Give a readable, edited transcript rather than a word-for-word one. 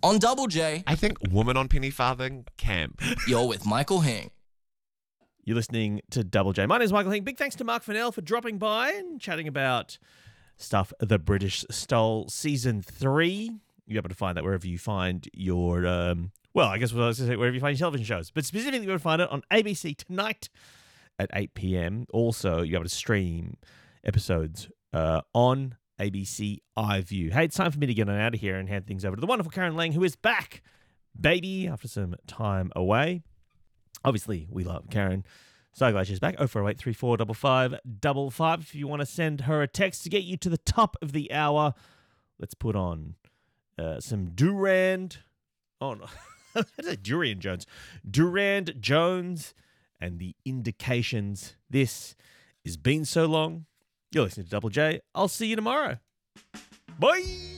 On Double J, I think woman on penny farthing, camp. you're with Michael Hing. You're listening to Double J. My name is Michael Hing. Big thanks to Mark Fennell for dropping by and chatting about stuff the British stole season 3. You're able to find that wherever you find your, well, I guess what I was going to say, wherever you find your television shows. But specifically, you're able to find it on ABC tonight at 8 p.m. Also, you're able to stream episodes on ABC iView. Hey, it's time for me to get on out of here and hand things over to the wonderful Karen Lang, who is back, baby, after some time away. Obviously, we love Karen. So glad she's back. 0408 3455 55. If you want to send her a text to get you to the top of the hour, let's put on some Durand. Oh, no. That's a Durian Jones. Durand Jones and the Indications. This has been so long. You're listening to Double J. I'll see you tomorrow. Bye.